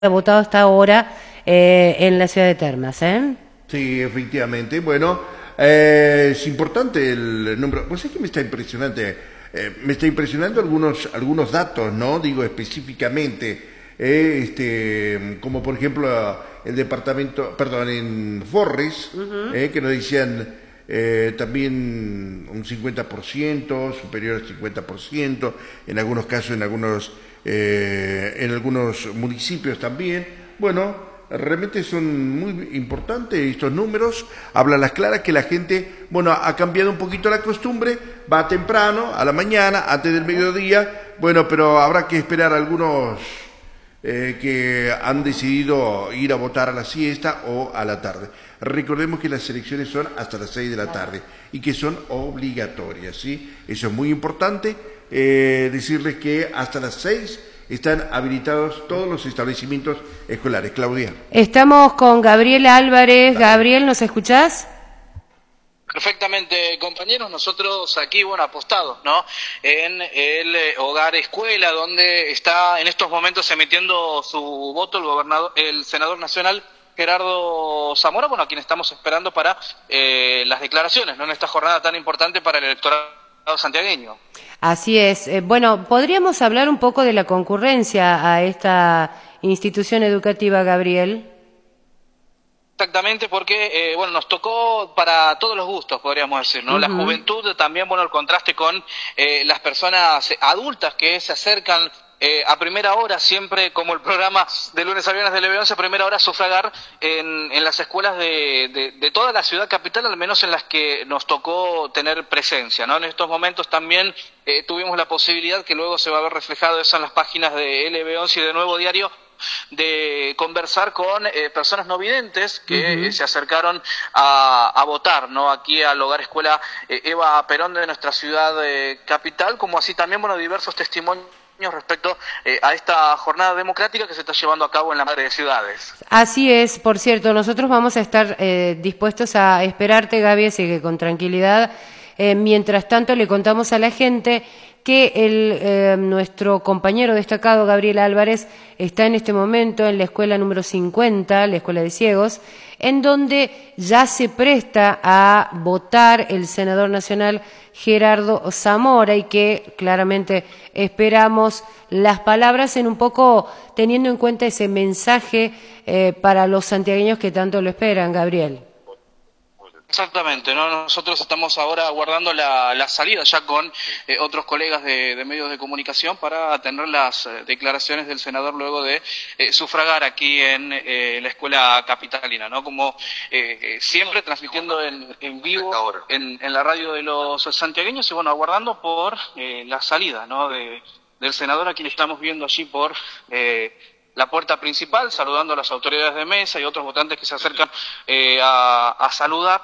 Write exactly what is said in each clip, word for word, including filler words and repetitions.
votado hasta ahora eh, en la ciudad de Termas, ¿eh? Sí, efectivamente. Bueno, eh, es importante el número. Pues es que me está impresionante. Eh, me está impresionando algunos algunos datos, ¿no? Digo específicamente, eh, este, como por ejemplo el departamento, perdón, en Forres, uh-huh. eh, que nos decían eh, también un cincuenta por ciento, superior al cincuenta por ciento, en algunos casos, en algunos eh, en algunos municipios también. Bueno, realmente son muy importantes estos números, hablan las claras que la gente, bueno, ha cambiado un poquito la costumbre, va temprano, a la mañana, antes del mediodía, bueno, pero habrá que esperar a algunos eh, que han decidido ir a votar a la siesta o a la tarde. Recordemos que las elecciones son hasta las seis de la tarde y que son obligatorias, ¿sí? Eso es muy importante, eh, decirles que hasta las seis están habilitados todos los establecimientos escolares. Claudia. Estamos con Gabriel Álvarez. Gabriel, ¿nos escuchás? Perfectamente, compañeros. Nosotros aquí, bueno, apostados, ¿no? En el hogar escuela, donde está en estos momentos emitiendo su voto el gobernador, el senador nacional Gerardo Zamora, bueno, a quien estamos esperando para eh, las declaraciones, ¿no? En esta jornada tan importante para el electorado santiagueño. Así es. Eh, bueno, ¿podríamos hablar un poco de la concurrencia a esta institución educativa, Gabriel? Exactamente, porque, eh, bueno, nos tocó para todos los gustos, podríamos decir, ¿no? Uh-huh. La juventud también, bueno, el contraste con eh, las personas adultas que se acercan Eh, a primera hora, siempre como el programa de lunes a viernes de L B once, a primera hora sufragar en, en las escuelas de, de, de toda la ciudad capital, al menos en las que nos tocó tener presencia, ¿no? En estos momentos también eh, tuvimos la posibilidad, que luego se va a ver reflejado eso en las páginas de L B once y de Nuevo Diario, de conversar con eh, personas no videntes que uh-huh. eh, se acercaron a, a votar, ¿no? Aquí al Hogar Escuela eh, Eva Perón de nuestra ciudad eh, capital, como así también, bueno, diversos testimonios respecto eh, a esta jornada democrática que se está llevando a cabo en la Madre de Ciudades. Así es, por cierto, nosotros vamos a estar eh, dispuestos a esperarte, Gaby, así que con tranquilidad. Eh, mientras tanto, le contamos a la gente que el, eh, nuestro compañero destacado, Gabriel Álvarez, está en este momento en la escuela número cincuenta, la Escuela de Ciegos, en donde ya se presta a votar el senador nacional Gerardo Zamora y que claramente esperamos las palabras en un poco teniendo en cuenta ese mensaje eh, para los santiagueños que tanto lo esperan, Gabriel. Exactamente, ¿no? Nosotros estamos ahora aguardando la, la salida ya con eh, otros colegas de, de medios de comunicación para tener las eh, declaraciones del senador luego de eh, sufragar aquí en eh, la escuela capitalina, ¿no? Como eh, eh, siempre transmitiendo en, en vivo en, en la radio de los santiagueños y bueno, aguardando por eh, la salida, ¿no? De, del senador, a quien estamos viendo allí por eh, la puerta principal, saludando a las autoridades de mesa y otros votantes que se acercan eh, a, a saludar.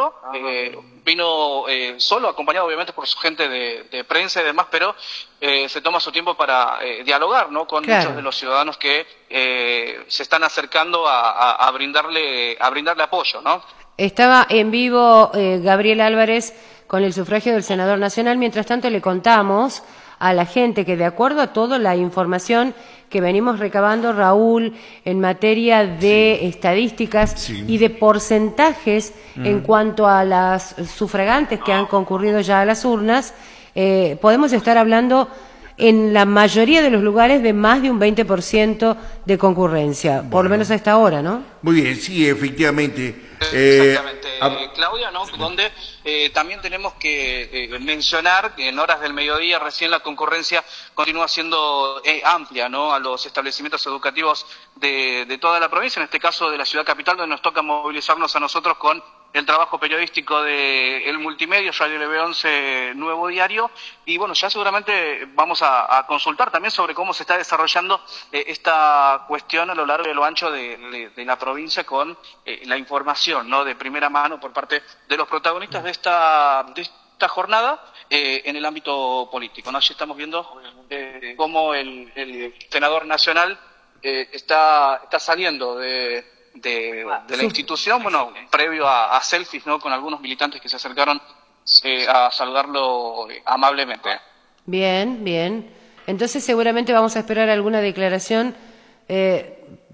Eh, vino eh, solo, acompañado obviamente por su gente de, de prensa y demás, pero eh, se toma su tiempo para eh, dialogar, ¿no? Con claro. muchos de los ciudadanos que eh, se están acercando a, a, a brindarle a brindarle apoyo, ¿no? Estaba en vivo eh, Gabriel Álvarez con el sufragio del senador nacional. Mientras tanto, le contamos a la gente que, de acuerdo a toda la información que venimos recabando, Raúl, en materia de sí. estadísticas sí. y de porcentajes mm. en cuanto a las sufragantes que han concurrido ya a las urnas, eh, podemos estar hablando en la mayoría de los lugares de más de un veinte por ciento de concurrencia, bueno. por lo menos a esta hora, ¿no? Muy bien, sí, efectivamente. Exactamente, eh, Claudia, ¿no? Donde eh, también tenemos que eh, mencionar que en horas del mediodía recién la concurrencia continúa siendo eh, amplia, ¿no? A los establecimientos educativos de, de toda la provincia, en este caso de la ciudad capital, donde nos toca movilizarnos a nosotros con el trabajo periodístico de El Multimedio, Radio L B once, Nuevo Diario, y bueno, ya seguramente vamos a, a consultar también sobre cómo se está desarrollando eh, esta cuestión a lo largo y a lo ancho de, de, de la provincia con eh, la información, ¿no? De primera mano por parte de los protagonistas de esta, de esta jornada eh, en el ámbito político, ¿no? Allí estamos viendo eh, cómo el, el senador nacional eh, está, está saliendo de De, de la institución, bueno, previo a, a selfies, ¿no? Con algunos militantes que se acercaron eh, a saludarlo amablemente. Bien, bien. Entonces seguramente vamos a esperar alguna declaración eh,